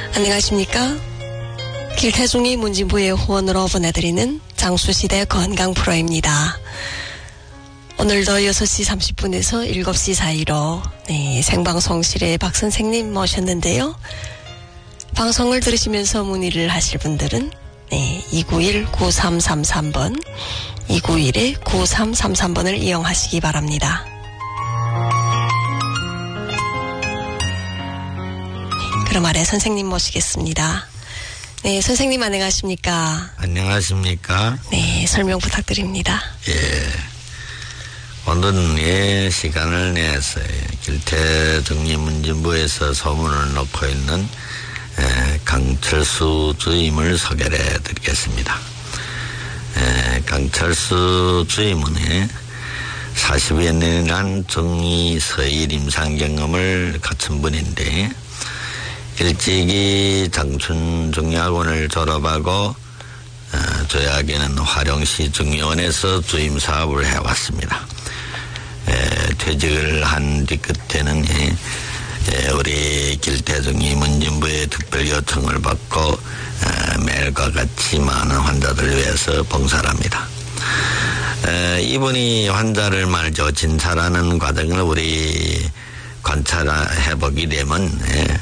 안녕하십니까? 길태중이 문진부의 후원으로 보내드리는 장수시대 건강 프로입니다. 오늘도 6시 30분에서 7시 사이로 생방송실에 박 선생님 모셨는데요. 방송을 들으시면서 문의를 하실 분들은 291-9333번 291-9333번을 이용하시기 바랍니다. 그럼 아래 선생님 모시겠습니다. 네, 선생님 안녕하십니까? 안녕하십니까? 네, 설명 부탁드립니다. 예. 오늘은 시간을 내서 길태중리문진부에서 소문을 놓고 있는 강철수 주임을 소개를 해드리겠습니다. 강철수 주임은 40여 년이란 중리 서일 임상 경험을 갖춘 분인데 일찍이 장춘중리학원을 졸업하고 조약에는 화룡시 중의원에서 주임 사업을 해왔습니다. 퇴직을 한 뒤끝에는 우리 길태중리 문진부의 특별 요청을 받고 매일과 같이 많은 환자들을 위해서 봉사를 합니다. 이분이 환자를 말이죠 진찰하는 과정을 우리 관찰해 보게 되면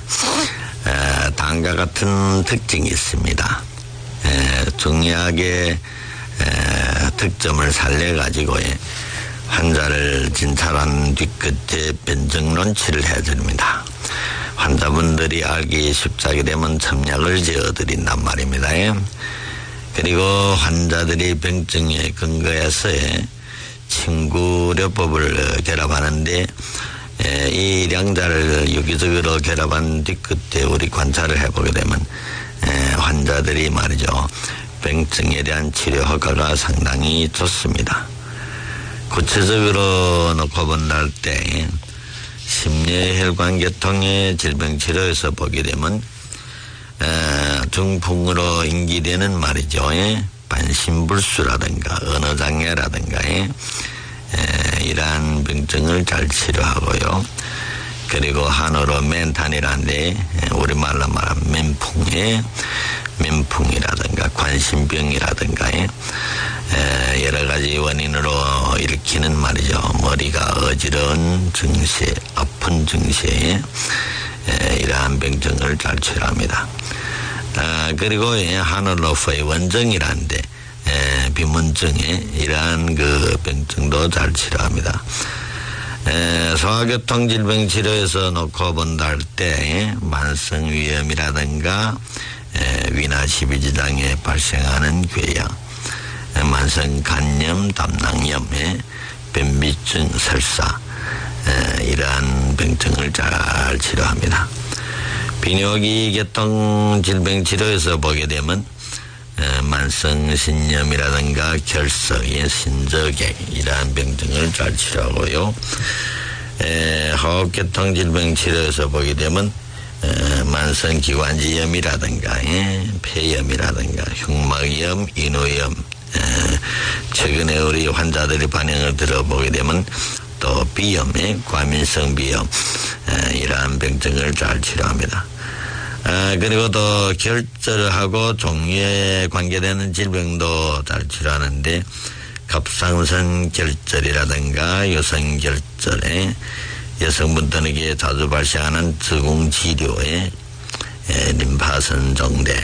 다음과 같은 특징이 있습니다. 중의학의 특점을 살려가지고 환자를 진찰한 뒤끝에 변증 논치를 해줍니다. 환자분들이 알기 쉽게 되면 첨약을 지어드린단 말입니다. 그리고 환자들이 병증에 근거해서 친구료법을 결합하는데 이 양자를 유기적으로 결합한 뒤끝에 우리 관찰을 해보게 되면 환자들이 말이죠 병증에 대한 치료 효과가 상당히 좋습니다. 구체적으로 놓고 본다할 때 심뇌혈관계통의 질병치료에서 보게 되면 중풍으로 인기되는 말이죠 반신불수라든가 언어장애라든가 이러한 병증을 잘 치료하고요. 그리고 한어로 멘탄이라는데 우리말로 말하면 멘풍이라든가 관심병이라든가 여러 가지 원인으로 일으키는 말이죠. 머리가 어지러운 증세, 아픈 증세에 이러한 병증을 잘 치료합니다. 그리고 한어로 원정이라는데 비문증에 이러한 그 병증도 잘 치료합니다. 소화교통 질병 치료에서 놓고 본다 할 때 만성위염이라든가 위나 십이지장에 발생하는 궤양, 만성간염, 담낭염, 변비증, 설사 이러한 병증을 잘 치료합니다. 비뇨기계통 질병 치료에서 보게 되면 만성신염이라든가 결석의 신저객 이러한 병증을 잘 치료하고요. 호흡계통 질병 치료에서 보게 되면 만성기관지염이라든가 폐염이라든가 흉막염, 인후염 최근에 우리 환자들이 반응을 들어보게 되면 또 비염, 과민성 비염 이러한 병증을 잘 치료합니다. 그리고 또 결절하고 종류에 관계되는 질병도 잘 치료하는데 갑상선 결절이라든가 여성 결절에 여성분들에게 자주 발생하는子宮肌瘤림파선 정대